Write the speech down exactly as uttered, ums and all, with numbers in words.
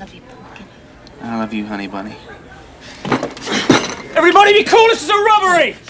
love you, pumpkin. I love you, honey bunny. Everybody be cool, this is a robbery!